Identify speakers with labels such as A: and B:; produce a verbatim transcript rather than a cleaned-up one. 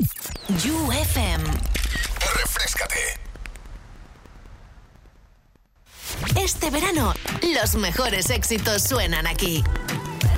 A: You F M.
B: Refréscate.
A: Este verano, los mejores éxitos suenan aquí.